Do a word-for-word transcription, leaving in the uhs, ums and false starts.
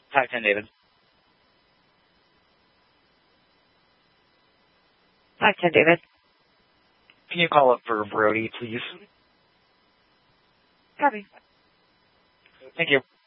five ten, David. five ten, David. Can you call up for Brody, please? Copy. Thank you.